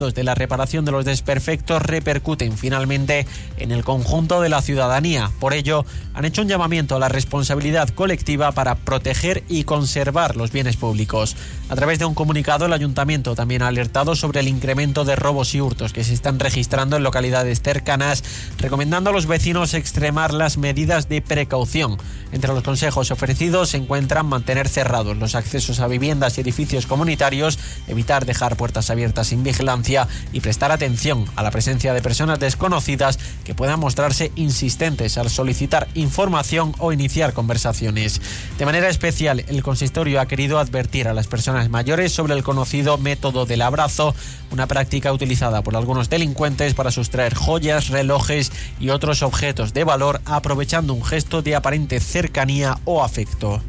de la reparación de los desperfectos repercuten finalmente en el conjunto de la ciudadanía. Por ello, han hecho un llamamiento a la responsabilidad colectiva para proteger y conservar los bienes públicos. A través de un comunicado, el Ayuntamiento también ha alertado sobre el incremento de robos y hurtos que se están registrando en localidades cercanas, recomendando a los vecinos extremar las medidas de precaución. Entre los consejos ofrecidos se encuentran mantener cerrados los accesos a viviendas y edificios comunitarios, evitar dejar puertas abiertas sin vigilancia y prestar atención a la presencia de personas desconocidas que puedan mostrarse insistentes al solicitar información o iniciar conversaciones. De manera especial, el consistorio ha querido advertir a las personas mayores sobre el conocido método del abrazo, una práctica utilizada por algunos delincuentes para sustraer joyas, relojes y otros objetos de valor, aprovechando un gesto de aparente cercanía o afecto.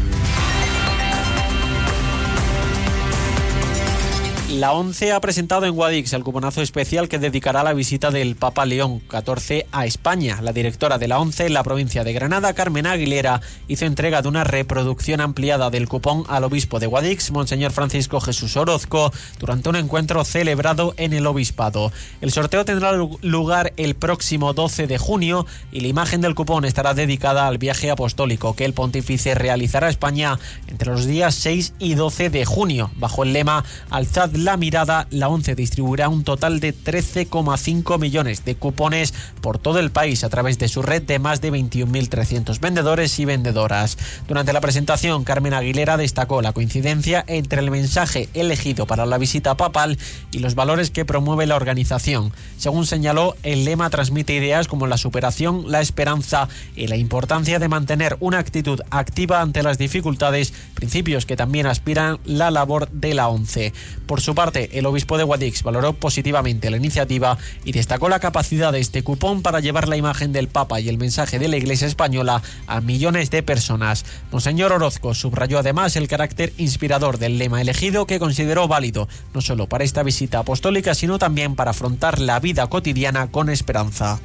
La ONCE ha presentado en Guadix el cuponazo especial que dedicará la visita del Papa León XIV a España. La directora de la ONCE en la provincia de Granada, Carmen Aguilera, hizo entrega de una reproducción ampliada del cupón al obispo de Guadix, Monseñor Francisco Jesús Orozco, durante un encuentro celebrado en el obispado. El sorteo tendrá lugar el próximo 12 de junio y la imagen del cupón estará dedicada al viaje apostólico que el pontífice realizará a España entre los días 6 y 12 de junio. Bajo el lema Alzad la mirada, la ONCE distribuirá un total de 13,5 millones de cupones por todo el país a través de su red de más de 21.300 vendedores y vendedoras. Durante la presentación, Carmen Aguilera destacó la coincidencia entre el mensaje elegido para la visita papal y los valores que promueve la organización. Según señaló, el lema transmite ideas como la superación, la esperanza y la importancia de mantener una actitud activa ante las dificultades, principios que también aspiran la labor de la ONCE. Por su parte, el obispo de Guadix valoró positivamente la iniciativa y destacó la capacidad de este cupón para llevar la imagen del Papa y el mensaje de la Iglesia española a millones de personas. Monseñor Orozco subrayó además el carácter inspirador del lema elegido, que consideró válido no solo para esta visita apostólica, sino también para afrontar la vida cotidiana con esperanza.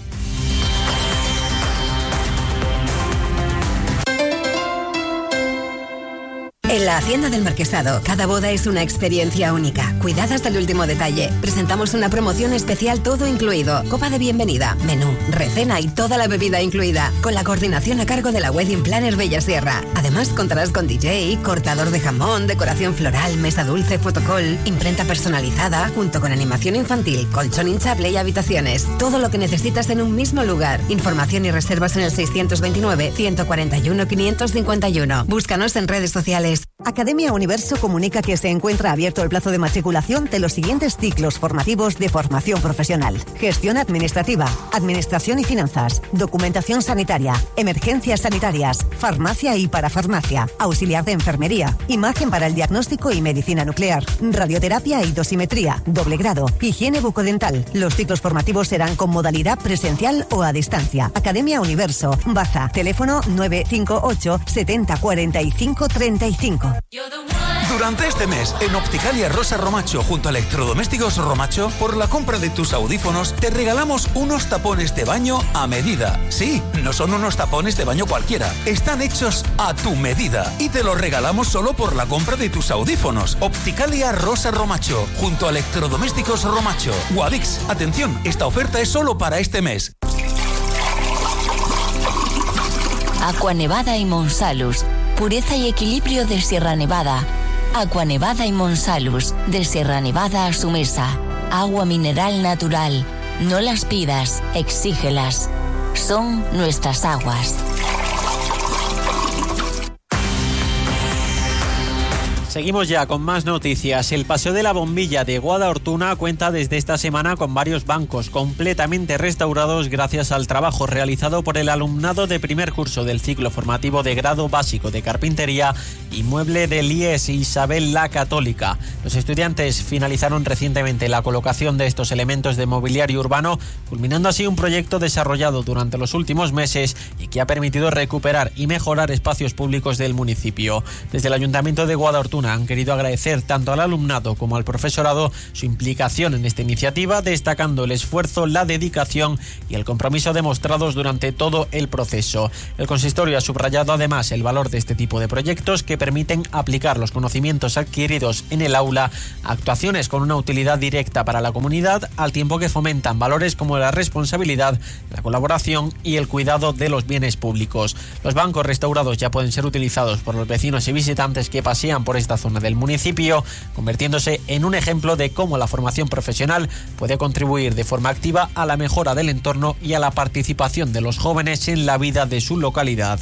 En la Hacienda del Marquesado, cada boda es una experiencia única, cuidada hasta el último detalle. Presentamos una promoción especial todo incluido, copa de bienvenida, menú, recena y toda la bebida incluida, con la coordinación a cargo de la Wedding Planner Bella Sierra. Además contarás con DJ, cortador de jamón, decoración floral, mesa dulce, fotocall, imprenta personalizada, junto con animación infantil, colchón hinchable y habitaciones. Todo lo que necesitas en un mismo lugar. Información y reservas en el 629-141-551. Búscanos en redes sociales. Academia Universo comunica que se encuentra abierto el plazo de matriculación de los siguientes ciclos formativos de formación profesional: gestión administrativa, administración y finanzas, documentación sanitaria, emergencias sanitarias, farmacia y parafarmacia, auxiliar de enfermería, imagen para el diagnóstico y medicina nuclear, radioterapia y dosimetría, doble grado, higiene bucodental. Los ciclos formativos serán con modalidad presencial o a distancia. Academia Universo, Baza, teléfono 958 70 45 35. Durante este mes, en Opticalia Rosa Romacho, junto a Electrodomésticos Romacho, por la compra de tus audífonos, te regalamos unos tapones de baño a medida. Sí, no son unos tapones de baño cualquiera. Están hechos a tu medida. Y te los regalamos solo por la compra de tus audífonos. Opticalia Rosa Romacho, junto a Electrodomésticos Romacho. Guadix, atención, esta oferta es solo para este mes. Aqua Nevada y Monsalus. Pureza y equilibrio de Sierra Nevada. Aqua Nevada y Monsalus, de Sierra Nevada a su mesa. Agua mineral natural. No las pidas, exígelas. Son nuestras aguas. Seguimos ya con más noticias. El Paseo de la Bombilla de Guadalhortuna cuenta desde esta semana con varios bancos completamente restaurados gracias al trabajo realizado por el alumnado de primer curso del ciclo formativo de grado básico de carpintería y mueble del IES Isabel la Católica. Los estudiantes finalizaron recientemente la colocación de estos elementos de mobiliario urbano, culminando así un proyecto desarrollado durante los últimos meses y que ha permitido recuperar y mejorar espacios públicos del municipio. Desde el Ayuntamiento de Guadalhortuna Osasuna han querido agradecer tanto al alumnado como al profesorado su implicación en esta iniciativa, destacando el esfuerzo, la dedicación y el compromiso demostrados durante todo el proceso. El consistorio ha subrayado además el valor de este tipo de proyectos que permiten aplicar los conocimientos adquiridos en el aula a actuaciones con una utilidad directa para la comunidad, al tiempo que fomentan valores como la responsabilidad, la colaboración y el cuidado de los bienes públicos. Los bancos restaurados ya pueden ser utilizados por los vecinos y visitantes que pasean por esta zona del municipio, convirtiéndose en un ejemplo de cómo la formación profesional puede contribuir de forma activa a la mejora del entorno y a la participación de los jóvenes en la vida de su localidad.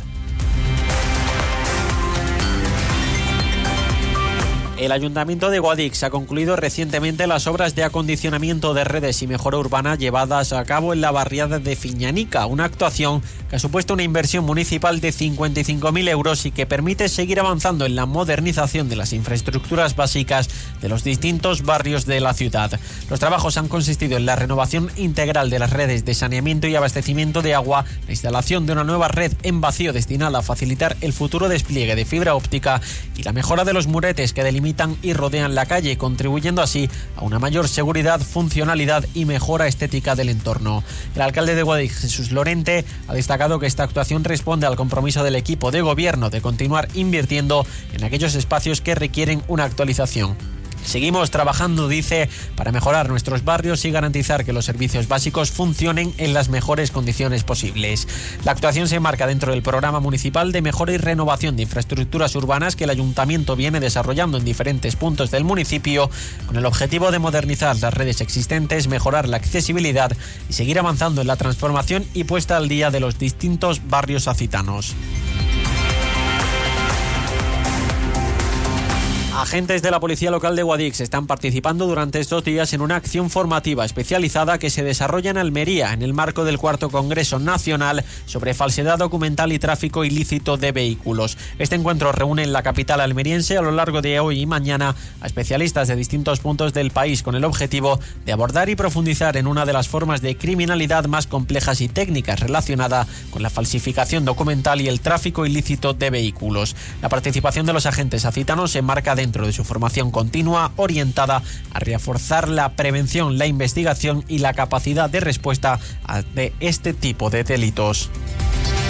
El Ayuntamiento de Guadix ha concluido recientemente las obras de acondicionamiento de redes y mejora urbana llevadas a cabo en la barriada de Fiñanica, una actuación que ha supuesto una inversión municipal de 55.000 euros y que permite seguir avanzando en la modernización de las infraestructuras básicas de los distintos barrios de la ciudad. Los trabajos han consistido en la renovación integral de las redes de saneamiento y abastecimiento de agua, la instalación de una nueva red en vacío destinada a facilitar el futuro despliegue de fibra óptica y la mejora de los muretes que delimitan y rodean la calle, contribuyendo así a una mayor seguridad, funcionalidad y mejora estética del entorno. El alcalde de Guadix, Jesús Lorente, ha destacado que esta actuación responde al compromiso del equipo de gobierno de continuar invirtiendo en aquellos espacios que requieren una actualización. Seguimos trabajando, dice, para mejorar nuestros barrios y garantizar que los servicios básicos funcionen en las mejores condiciones posibles. La actuación se enmarca dentro del programa municipal de mejora y renovación de infraestructuras urbanas que el ayuntamiento viene desarrollando en diferentes puntos del municipio, con el objetivo de modernizar las redes existentes, mejorar la accesibilidad y seguir avanzando en la transformación y puesta al día de los distintos barrios acitanos. Agentes de la Policía Local de Guadix están participando durante estos días en una acción formativa especializada que se desarrolla en Almería en el marco del 4º Congreso Nacional sobre falsedad documental y tráfico ilícito de vehículos. Este encuentro reúne en la capital almeriense a lo largo de hoy y mañana a especialistas de distintos puntos del país con el objetivo de abordar y profundizar en una de las formas de criminalidad más complejas y técnicas relacionada con la falsificación documental y el tráfico ilícito de vehículos. La participación de los agentes acitanos se enmarca dentro de su formación continua orientada a reforzar la prevención, la investigación y la capacidad de respuesta de este tipo de delitos.